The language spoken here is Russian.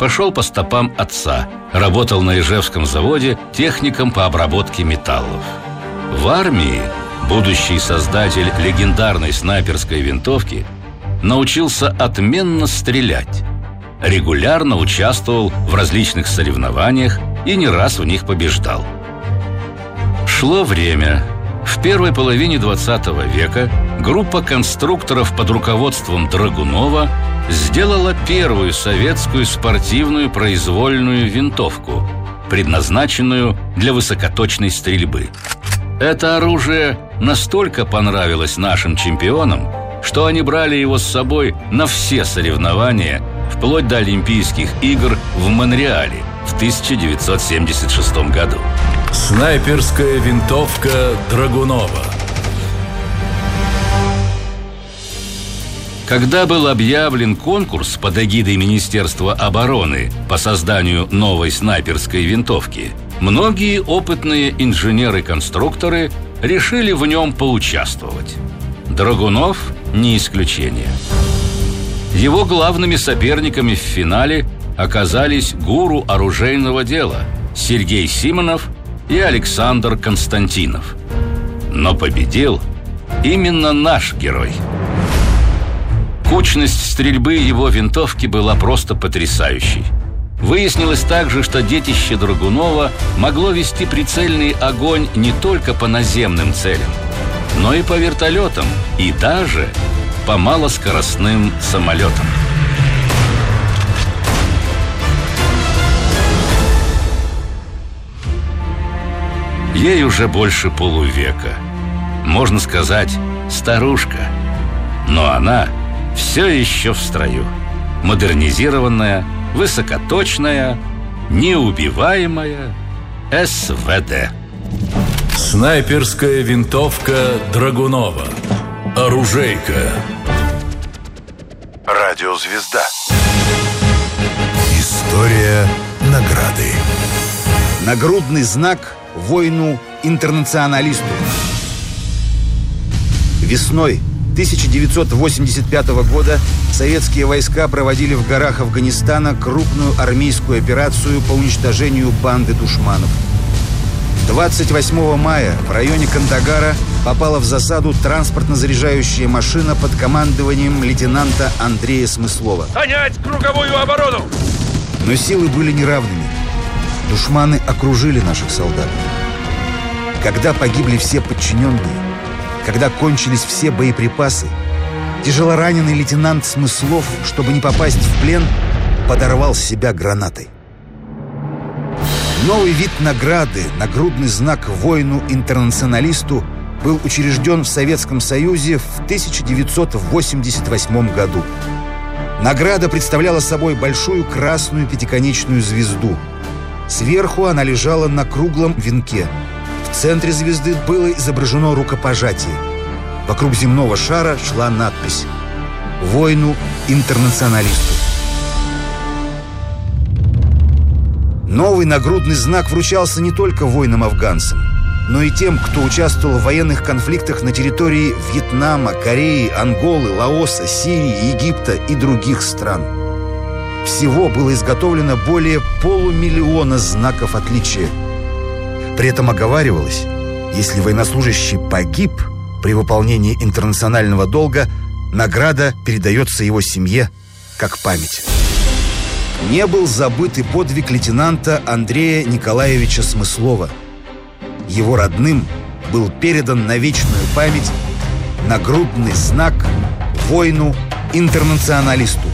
пошел по стопам отца. Работал на Ижевском заводе техником по обработке металлов. В армии будущий создатель легендарной снайперской винтовки научился отменно стрелять. Регулярно участвовал в различных соревнованиях и не раз в них побеждал. Шло время. В первой половине 20 века группа конструкторов под руководством Драгунова сделала первую советскую спортивную произвольную винтовку, предназначенную для высокоточной стрельбы. Это оружие настолько понравилось нашим чемпионам, что они брали его с собой на все соревнования, вплоть до Олимпийских игр в Монреале в 1976 году. Снайперская винтовка Драгунова. Когда был объявлен конкурс под эгидой Министерства обороны по созданию новой снайперской винтовки, многие опытные инженеры-конструкторы решили в нем поучаствовать. Драгунов не исключение. Его главными соперниками в финале оказались гуру оружейного дела Сергей Симонов и Александр Константинов. Но победил именно наш герой. Кучность стрельбы его винтовки была просто потрясающей. Выяснилось также, что детище Драгунова могло вести прицельный огонь не только по наземным целям, но и по вертолетам, и даже по малоскоростным самолетам. Ей уже больше полувека. Можно сказать, старушка. Но она все еще в строю. Модернизированная, высокоточная, неубиваемая СВД. Снайперская винтовка Драгунова. Оружейка. Радиозвезда. История награды. Нагрудный знак воину-интернационалисту. Весной 1985 года советские войска проводили в горах Афганистана крупную армейскую операцию по уничтожению банды душманов. 28 мая в районе Кандагара попала в засаду транспортно-заряжающая машина под командованием лейтенанта Андрея Смыслова. Занять круговую оборону! Но силы были неравными. Душманы окружили наших солдат. Когда погибли все подчиненные, когда кончились все боеприпасы, тяжелораненый лейтенант Смыслов, чтобы не попасть в плен, подорвал себя гранатой. Новый вид награды, нагрудный знак воину-интернационалисту, был учрежден в Советском Союзе в 1988 году. Награда представляла собой большую красную пятиконечную звезду. Сверху она лежала на круглом венке. В центре звезды было изображено рукопожатие. Вокруг земного шара шла надпись «Воину-интернационалисту». Новый нагрудный знак вручался не только воинам-афганцам, но и тем, кто участвовал в военных конфликтах на территории Вьетнама, Кореи, Анголы, Лаоса, Сирии, Египта и других стран. Всего было изготовлено более 500 000 знаков отличия. При этом оговаривалось, если военнослужащий погиб при выполнении интернационального долга, награда передается его семье как память. Не был забыт и подвиг лейтенанта Андрея Николаевича Смыслова. Его родным был передан на вечную память нагрудный знак воину-интернационалисту.